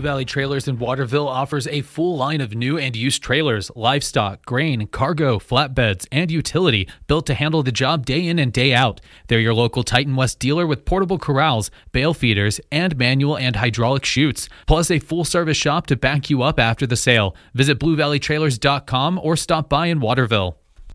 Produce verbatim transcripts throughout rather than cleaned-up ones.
Valley Trailers in Waterville offers a full line of new and used trailers, livestock, grain, cargo, flatbeds, and utility built to handle the job day in and day out. They're your local Titan West dealer with portable corrals, bale feeders, and manual and hydraulic chutes, plus a full-service shop to back you up after the sale. Visit blue valley trailers dot com or stop by in Waterville.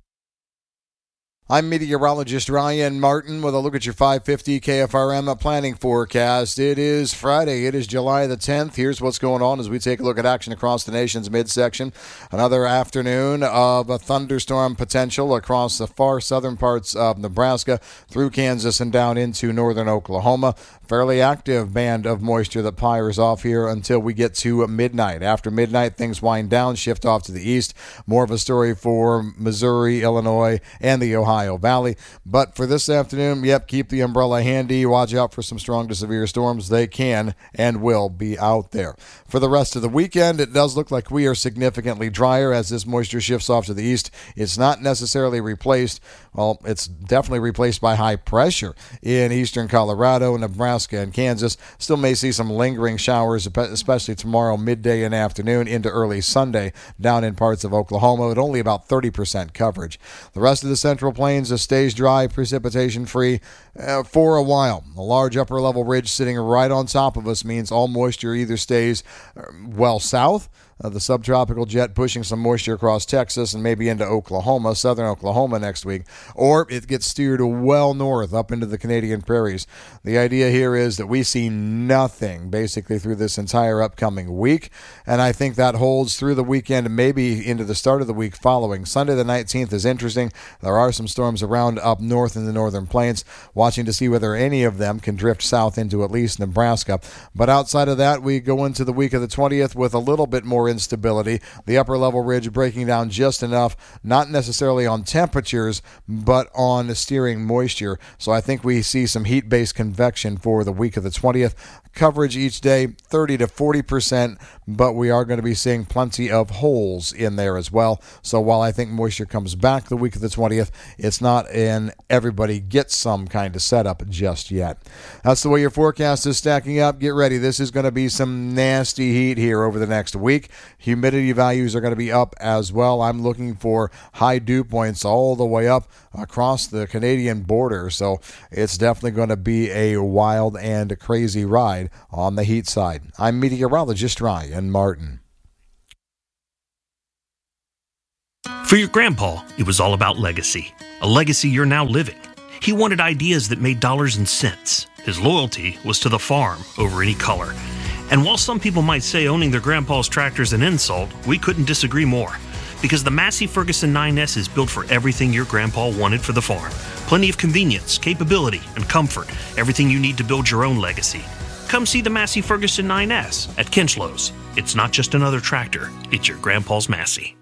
I'm meteorologist Ryan Martin with a look at your five fifty K F R M planning forecast. It is Friday. It is July the tenth. Here's what's going on as we take a look at action across the nation's midsection. Another afternoon of a thunderstorm potential across the far southern parts of Nebraska through Kansas and down into northern Oklahoma. Fairly active band of moisture that pyres off here until we get to midnight. After midnight, things wind down, shift off to the east. More of a story for Missouri, Illinois, and the Ohio Valley. But for this afternoon, yep, keep the umbrella handy. Watch out for some strong to severe storms. They can and will be out there. For the rest of the weekend, it does look like we are significantly drier as this moisture shifts off to the east. It's not necessarily replaced. Well, it's definitely replaced by high pressure in eastern Colorado, Nebraska, and Kansas. Still may see some lingering showers, especially tomorrow midday and afternoon into early Sunday down in parts of Oklahoma at only about thirty percent coverage. The rest of the Central Plains stays dry, precipitation-free uh, for a while. A large upper-level ridge sitting right on top of us means all moisture either stays uh, well south, Uh, the subtropical jet pushing some moisture across Texas and maybe into Oklahoma, southern Oklahoma next week, or it gets steered well north up into the Canadian prairies. The idea here is that we see nothing basically through this entire upcoming week, and I think that holds through the weekend and maybe into the start of the week following. Sunday the nineteenth is interesting. There are some storms around up north in the northern plains, watching to see whether any of them can drift south into at least Nebraska. But outside of that, we go into the week of the twentieth with a little bit more instability. The upper level ridge breaking down just enough, not necessarily on temperatures, but on steering moisture. So I think we see some heat-based convection for the week of the twentieth. Coverage each day, thirty to forty percent, but we are going to be seeing plenty of holes in there as well. So while I think moisture comes back the week of the twentieth, it's not in everybody gets some kind of setup just yet. That's the way your forecast is stacking up. Get ready. This is going to be some nasty heat here over the next week. Humidity values are going to be up as well. I'm looking for high dew points all the way up across the Canadian border. So it's definitely going to be a wild and crazy ride on the heat side. I'm meteorologist Ryan Martin. For your grandpa, it was all about legacy. A legacy you're now living. He wanted ideas that made dollars and cents. His loyalty was to the farm over any color. And while some people might say owning their grandpa's tractor is an insult, we couldn't disagree more. Because the Massey Ferguson nine S is built for everything your grandpa wanted for the farm. Plenty of convenience, capability, and comfort. Everything you need to build your own legacy. Come see the Massey Ferguson nine S at Kinchlows. It's not just another tractor, it's your grandpa's Massey.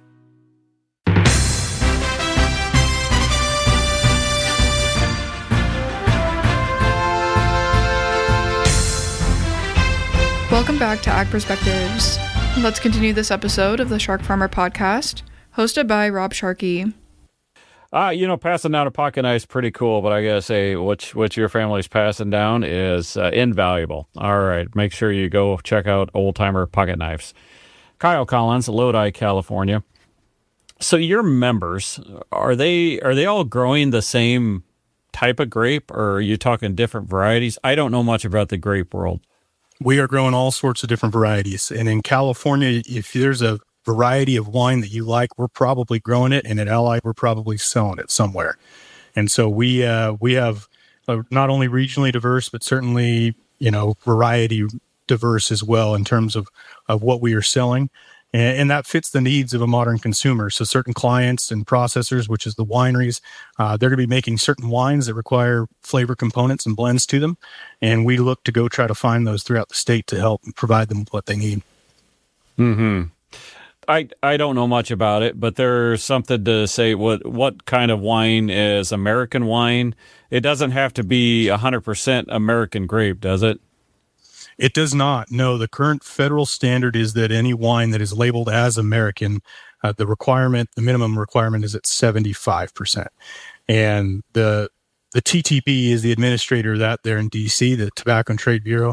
Welcome back to Ag Perspectives. Let's continue this episode of the Shark Farmer Podcast, hosted by Rob Sharkey. Uh, you know, passing down a pocket knife is pretty cool, but I gotta say, what what your family's passing down is uh, invaluable. All right, make sure you go check out Old Timer Pocket Knives. Kyle Collins, Lodi, California. So your members, are they are they all growing the same type of grape, or are you talking different varieties? I don't know much about the grape world. We are growing all sorts of different varieties. And in California, if there's a variety of wine that you like, we're probably growing it. And in L I, we're probably selling it somewhere. And so we uh, we have uh, not only regionally diverse, but certainly, you know, variety diverse as well in terms of, of what we are selling. And, and that fits the needs of a modern consumer. So certain clients and processors, which is the wineries, uh, they're going to be making certain wines that require flavor components and blends to them. And we look to go try to find those throughout the state to help provide them what they need. Mm-hmm. I, I don't know much about it, but there's something to say what, what kind of wine is American wine. It doesn't have to be one hundred percent American grape, does it? It does not. No, the current federal standard is that any wine that is labeled as American, uh, the requirement, the minimum requirement is at seventy-five percent. And the the T T B is the administrator of that there in D C, the Tobacco and Trade Bureau.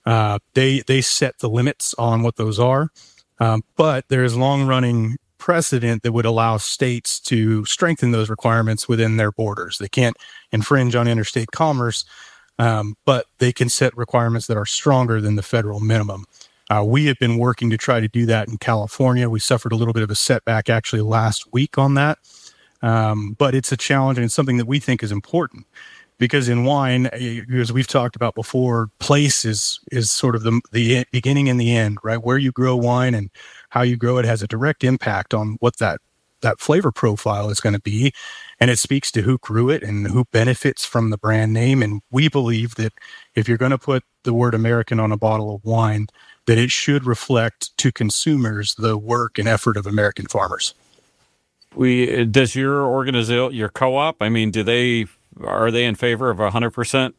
Uh, they they set the limits on what those are, um, but there is long-running precedent that would allow states to strengthen those requirements within their borders. They can't infringe on interstate commerce, um, but they can set requirements that are stronger than the federal minimum. Uh, we have been working to try to do that in California. We suffered a little bit of a setback actually last week on that, um, but it's a challenge and it's something that we think is important. Because in wine, as we've talked about before, place is is sort of the the beginning and the end, right? Where you grow wine and how you grow it has a direct impact on what that that flavor profile is going to be, and it speaks to who grew it and who benefits from the brand name. And we believe that if you're going to put the word American on a bottle of wine, that it should reflect to consumers the work and effort of American farmers. We does your organization, your co-op? I mean, do they? Are they in favor of one hundred percent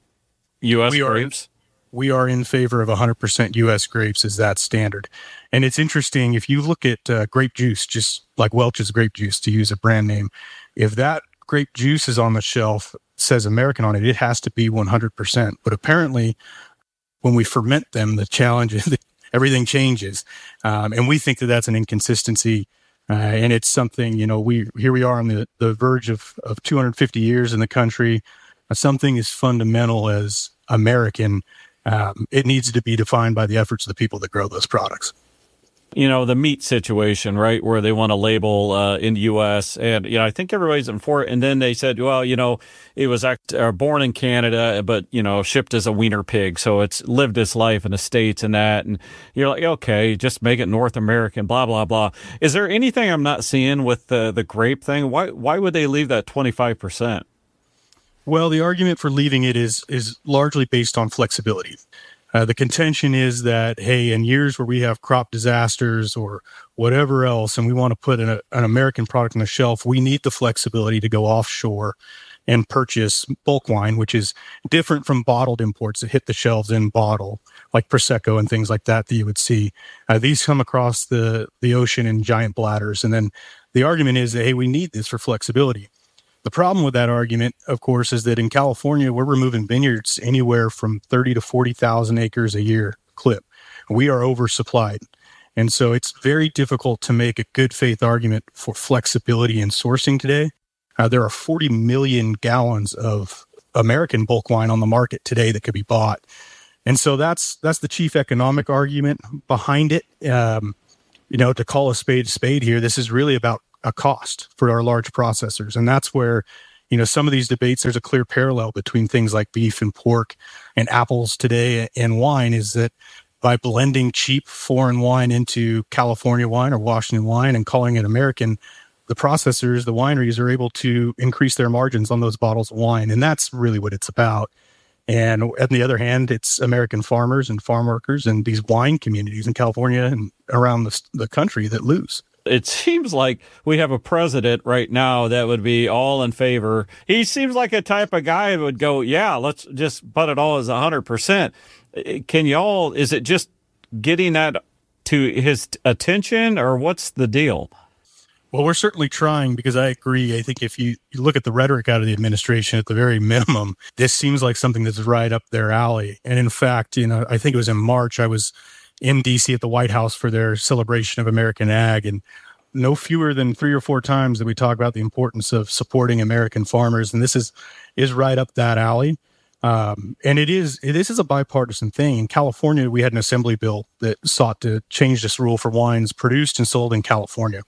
U S we grapes? Are, we are in favor of one hundred percent U S grapes as that standard. And it's interesting, if you look at uh, grape juice, just like Welch's grape juice, to use a brand name, if that grape juice is on the shelf, says American on it, it has to be one hundred percent. But apparently, when we ferment them, the challenge is that everything changes. Um, and we think that that's an inconsistency. Uh, and it's something, you know, we here we are on the, the verge of, of two hundred fifty years in the country. Uh, something as fundamental as American, um, it needs to be defined by the efforts of the people that grow those products. You know, the meat situation, right, where they want to label uh, in the U S And, you know, I think everybody's in for it. And then they said, well, you know, it was act, uh, born in Canada, but, you know, shipped as a wiener pig. So it's lived its life in the States and that. And you're like, okay, just make it North American, blah, blah, blah. Is there anything I'm not seeing with the, the grape thing? Why why would they leave that twenty-five percent? Well, the argument for leaving it is is largely based on flexibility. Uh, the contention is that, hey, in years where we have crop disasters or whatever else, and we want to put an, an American product on the shelf, we need the flexibility to go offshore and purchase bulk wine, which is different from bottled imports that hit the shelves in bottle, like Prosecco and things like that that you would see. Uh, these come across the, the ocean in giant bladders. And then the argument is that, hey, we need this for flexibility. The problem with that argument, of course, is that in California, we're removing vineyards anywhere from thirty to forty thousand acres a year clip. We are oversupplied. And so it's very difficult to make a good faith argument for flexibility in sourcing today. Uh, there are forty million gallons of American bulk wine on the market today that could be bought. And so that's that's the chief economic argument behind it. Um, you know, to call a spade a spade here, this is really about a cost for our large processors. And that's where, you know, some of these debates, there's a clear parallel between things like beef and pork and apples today and wine, is that by blending cheap foreign wine into California wine or Washington wine and calling it American, the processors, the wineries are able to increase their margins on those bottles of wine. And that's really what it's about. And on the other hand, it's American farmers and farm workers and these wine communities in California and around the, the country that lose. It seems like we have a president right now that would be all in favor. He seems like a type of guy who would go, yeah, let's just put it all as one hundred percent. Can y'all, is it just getting that to his attention, or what's the deal? Well, we're certainly trying, because I agree. I think if you, you look at the rhetoric out of the administration, at the very minimum, this seems like something that's right up their alley. And in fact, you know, I think it was in March, I was in D C at the White House for their celebration of American ag. And no fewer than three or four times that we talk about the importance of supporting American farmers. And this is, is right up that alley. Um, and it is, it, this is a bipartisan thing. In California, we had an assembly bill that sought to change this rule for wines produced and sold in California.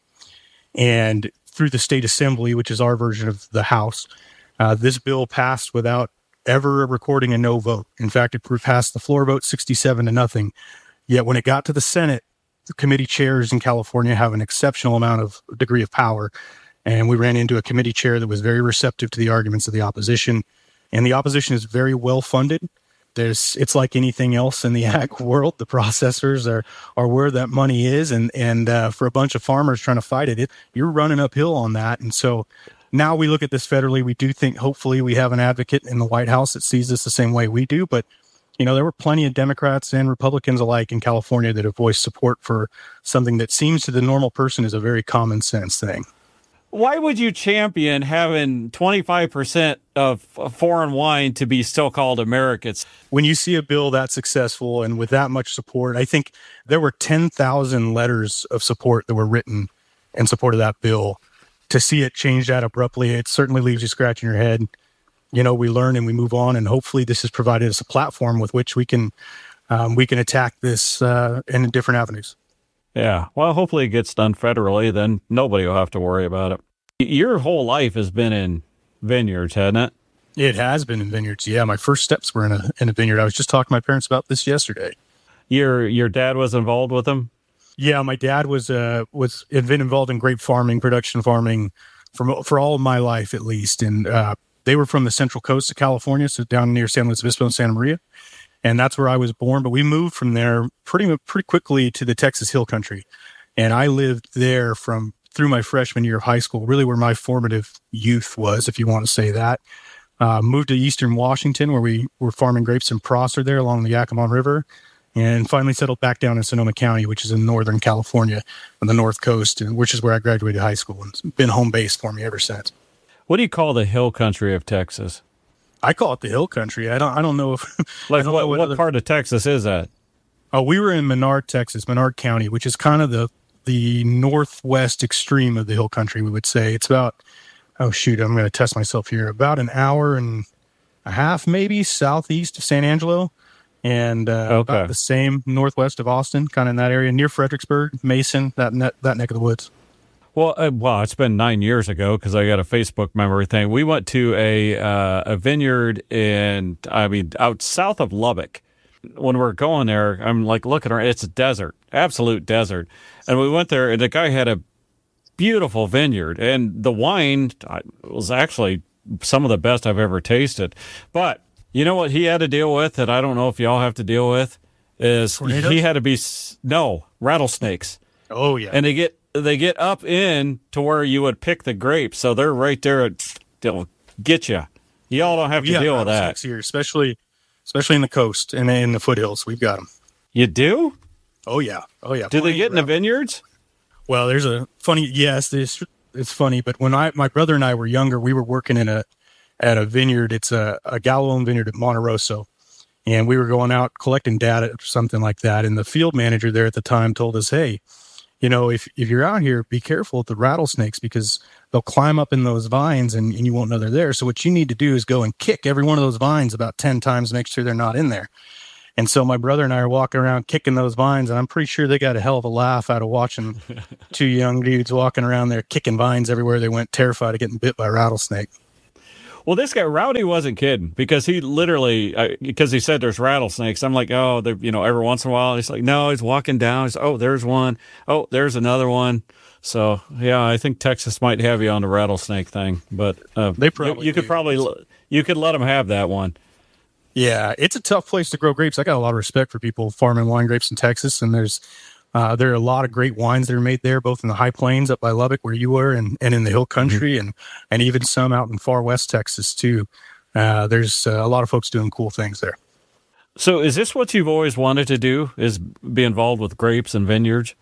And through the state assembly, which is our version of the House, uh, this bill passed without ever recording a no vote. In fact, it passed the floor vote sixty-seven to nothing. Yet when it got to the Senate, the committee chairs in California have an exceptional amount of degree of power. And we ran into a committee chair that was very receptive to the arguments of the opposition. And the opposition is very well funded. There's, it's like anything else in the ag world. The processors are, are where that money is. And, and uh, for a bunch of farmers trying to fight it, it, you're running uphill on that. And so now we look at this federally. We do think hopefully we have an advocate in the White House that sees this the same way we do. But you know, there were plenty of Democrats and Republicans alike in California that have voiced support for something that seems to the normal person is a very common sense thing. why would you champion having twenty-five percent of foreign wine to be still called Americans? When you see a bill that successful and with that much support, I think there were ten thousand letters of support that were written in support of that bill. To see it change that abruptly, it certainly leaves you scratching your head. You know, we learn and we move on, and hopefully this has provided us a platform with which we can um, we can attack this uh, in different avenues. Yeah, well, hopefully it gets done federally, then nobody will have to worry about it. Your whole life has been in vineyards, hasn't it? It has been in vineyards, yeah. My first steps were in a in a vineyard. I was just talking to my parents about this yesterday. Your your dad was involved with them? Yeah, my dad was uh was had been involved in grape farming, production farming, for for all of my life at least. And uh, they were from the Central Coast of California, so down near San Luis Obispo and Santa Maria. And that's where I was born, but we moved from there pretty pretty quickly to the Texas Hill Country. And I lived there from through my freshman year of high school, really where my formative youth was, if you want to say that. Uh, moved to Eastern Washington, where we were farming grapes in Prosser there along the Yakima River, and finally settled back down in Sonoma County, which is in Northern California on the North Coast, and which is where I graduated high school, and it's been home base for me ever since. What do you call the hill country of Texas? I call it the Hill Country. I don't. I don't know if. Like don't what? know What, what other, part of Texas is that? Oh, we were in Menard, Texas, Menard County, which is kind of the the northwest extreme of the Hill Country. We would say it's about. Oh shoot! I'm going to test myself here. About an hour and a half, maybe southeast of San Angelo, and uh, okay. about the same northwest of Austin, kind of in that area near Fredericksburg, Mason, that ne- that neck of the woods. Well, uh, well, it's been nine years ago because I got a Facebook memory thing. We went to a uh, a vineyard in, I mean, out south of Lubbock. When we're going there, I'm like looking around. It's a desert, absolute desert. And we went there, and the guy had a beautiful vineyard, and the wine was actually some of the best I've ever tasted. But you know what he had to deal with that I don't know if y'all have to deal with is Tornadoes? He had to be no rattlesnakes. Oh yeah, and they get. They get up in to where you would pick the grapes, so they're right there. At, they'll get you. Y'all don't have to yeah, deal with that here, especially, especially in the coast and in the foothills. We've got them. You do? Oh yeah, oh yeah. Do they get in the vineyards? Well, there's a funny. Yes, this it's funny. But when I, my brother and I were younger, we were working in a at a vineyard. It's a, a Gallo-owned vineyard at Monte Rosso, and we were going out collecting data or something like that. And the field manager there at the time told us, "Hey, you know, if, if you're out here, be careful with the rattlesnakes because they'll climb up in those vines and, and you won't know they're there. So what you need to do is go and kick every one of those vines about ten times, make sure they're not in there." And so my brother and I are walking around kicking those vines, and I'm pretty sure they got a hell of a laugh out of watching two young dudes walking around there kicking vines everywhere they went, terrified of getting bit by a rattlesnake. Well, this guy, Rowdy, wasn't kidding because he literally, uh, because he said there's rattlesnakes. I'm like, oh, they're, you know, every once in a while. He's like, no, he's walking down. He's, oh, there's one. Oh, there's another one. So, yeah, I think Texas might have you on the rattlesnake thing. But uh, they probably you, you could probably, you could let them have that one. Yeah, it's a tough place to grow grapes. I got a lot of respect for people farming wine grapes in Texas, and there's uh, there are a lot of great wines that are made there, both in the high plains up by Lubbock, where you were, and, and in the Hill Country, mm-hmm. and and even some out in far west Texas too. Uh, there's uh, a lot of folks doing cool things there. So, is this what you've always wanted to do? Is be involved with grapes and vineyards?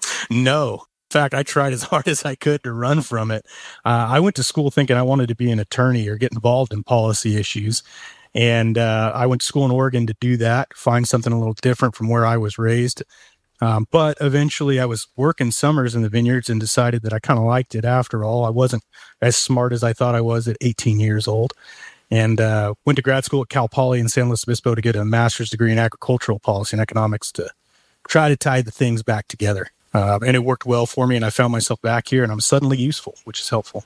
No. In fact, I tried as hard as I could to run from it. Uh, I went to school thinking I wanted to be an attorney or get involved in policy issues. And uh, I went to school in Oregon to do that, find something a little different from where I was raised. Um, but eventually I was working summers in the vineyards and decided that I kind of liked it after all. I wasn't as smart as I thought I was at eighteen years old. And uh, went to grad school at Cal Poly in San Luis Obispo to get a master's degree in agricultural policy and economics to try to tie the things back together. Uh, and it worked well for me, and I found myself back here, and I'm suddenly useful, which is helpful.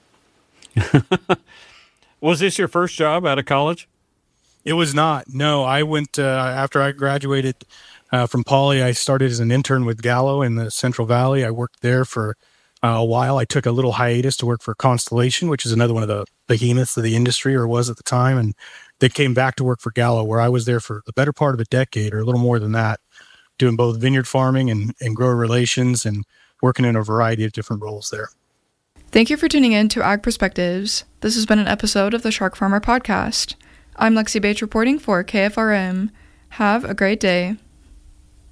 Was this your first job out of college? It was not. No, I went, uh, after I graduated uh, from Poly, I started as an intern with Gallo in the Central Valley. I worked there for uh, a while. I took a little hiatus to work for Constellation, which is another one of the behemoths of the industry, or was at the time. And they came back to work for Gallo, where I was there for the better part of a decade, or a little more than that, doing both vineyard farming and, and grower relations and working in a variety of different roles there. Thank you for tuning in to Ag Perspectives. This has been an episode of the Shark Farmer Podcast. I'm Lexi Bates reporting for K F R M. Have a great day.